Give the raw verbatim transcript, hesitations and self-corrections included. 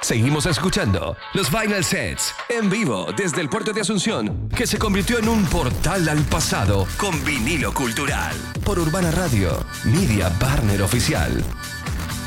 Seguimos escuchando los Vinyl Sets en vivo desde el puerto de Asunción, que se convirtió en un portal al pasado con vinilo cultural. Por Urbana Radio, Media Partner Oficial.